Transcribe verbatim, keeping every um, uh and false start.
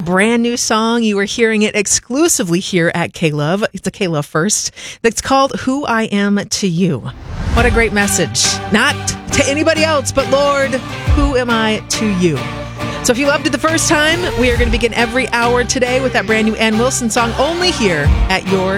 brand new song. You are hearing it exclusively here at K-Love. It's a K-Love First. That's called Who I Am to You. What a great message. Not to anybody else, but Lord, who am I to you? So if you loved it the first time, we are going to begin every hour today with that brand new Ann Wilson song only here at your